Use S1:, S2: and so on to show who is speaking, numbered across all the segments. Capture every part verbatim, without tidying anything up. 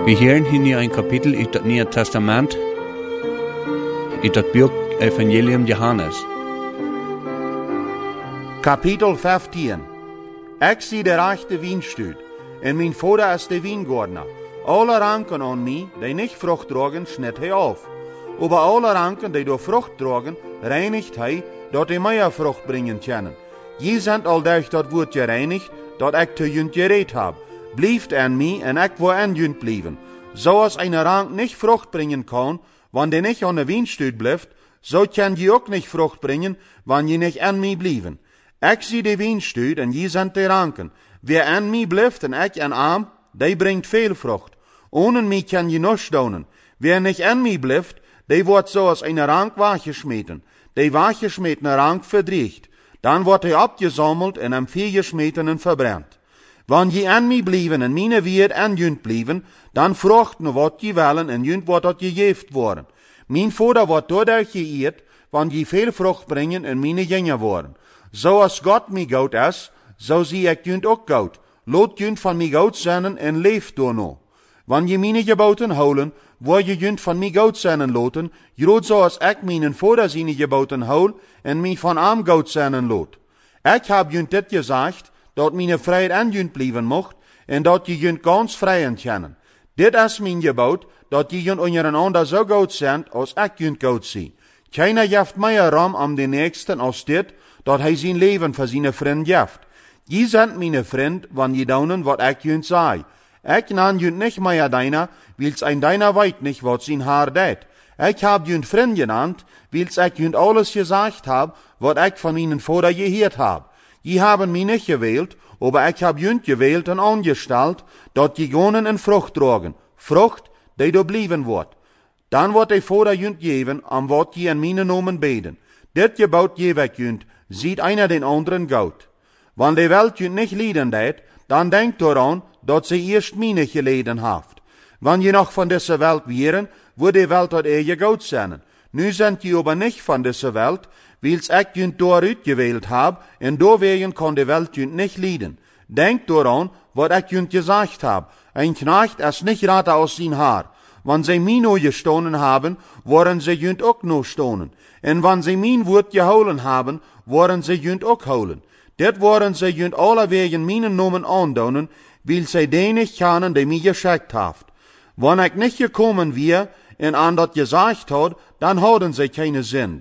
S1: Wir hören hier ein Kapitel aus dem Neuen Testament, aus dem Buch Evangelium Johannes.
S2: Kapitel vijftien. Ik zie de rechte wijnstuut, en mijn vader is de wijngaardenaar. Alle ranken aan mij, die niet vrucht dragen, snijdt hij af. Over alle ranken die door vrucht dragen, reinigt hij, dat die meer vrucht brengen kunnen. Je zijn al durch dat woord gereinigd, dat ik te junt gereed heb. Blijft aan mij, en ik wil aan junt blijven. Zoals een rank niet vrucht brengen kan, wanneer die niet aan de wijnstuut blijft, zo kan je ook niet vrucht brengen, wanneer je niet aan mij blijven. Ik zie de wijnstuut, en je zijn de ranken. Wie aan mij blijft, en ik aan hem, die brengt veel vrucht. Ohne mij kan je niets doen. Wie niet aan mij blijft, die wordt zoals een rank weggesmeten. Die weggesmetene rank verdriegt. Dan wordt hij opgezameld en am vuur gesmeten en verbrand. Wanneer je aan mij blijven en mijn woord aan junt blijven, dan vruchten wat je willen en junt wordt dat gegeven worden. Mijn vader wordt doordat je eet, wanneer je veel vrucht brengen en mijn jongen worden. Zoals God mij goud is, zo zie ik junt ook goud. Laat junt van mij goud zijn en leef door nou. Wanneer je mijn geboten houden, word je junt van mij goud zijn laten, groot zoals ik mijn vader zijn geboten houd en mij van hem goud zijn laat. Ik heb junt dit gezegd, dat mijn vrijheid aan junt blijven mocht, en dat je junt gans vrijen kennen. Dit is mijn gebod, dat je junt onder een ander zo goud zijn, als ik junt goud zie. Keiner geeft meer ram om de nächsten als dit, dat hij zijn leven voor zijn vriend geeft. Je zijn mijn vriend, wanneer je doen wat ik junt zei. Ik nan junt niet meer deiner, wils een deiner weet niet wat zijn haar deed. Ik heb junt vriend genannt, wils ik junt alles gezegd heb, wat ik van mijn vader gehoord heb. Je hebben mij niet gewild, maar ik heb junt gewild en aangesteld, dat je gonen en vrucht dragen. Vrucht, die door blijven wordt. Dan wordt de vader junt geven, om wat je in mijn namen beden. Dit gebod geef ik junt, ziet einer den anderen goud. Wanneer de welt junt niet lijden deed, dan denk eraan, dat ze eerst mij niet geleden heeft. Wanneer je nog van deze welt wieren, wordt de welt uit je goud zijn. Nu zijn je aber niet van deze welt, wils ik junt dooruit gewählt heb, en doorwegen kan de welt junt niet lijden. Denk eraan, wat ik junt gezegd heb. Een knecht is niet rater als zijn haar. Wanneer zij mij nou gestonen hebben, worden ze junt ook nou stonen. En wanneer zij mijn woord gehouden hebben, worden ze junt ook houden. Dit worden ze junt alle wegen mijn nomen aandoen, wil zij die niet kennen die mij geschikt heeft. Wanneer ik niet gekomen weer en aan dat gezegd had, dan houden zij keine zin.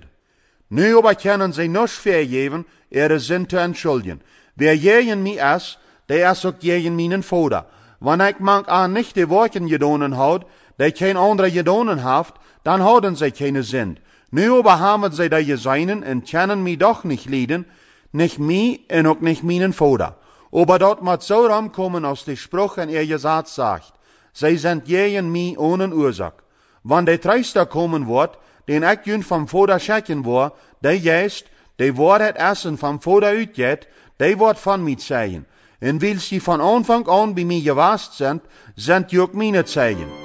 S2: Nu aber kunnen zij niets vergeven, ihre zin te entschuldigen. Wer jegen mij is, die is ook jegen mijn vader. Wanneer ik mank aan niet de werken gedonen houd, die geen andere gedonen heeft, dan houden zij keine zin. Nu aber hebben zij die gezegnen en kunnen mij doch niet lijden, niet mij en ook niet mijn vader. Aber dat moet zo ramkomen als de spruch en ihr gezegd zegt. Zij zijn jegen mij ohne oorzaak. Wanneer de treister komen wordt, den ik junt van vader schikken word, die juist, die wordt het essen van vader uitget, die wordt van mij zeggen. En wils je van aanvang aan bij mij geweest zijn, zijn je ook mijn zeggen.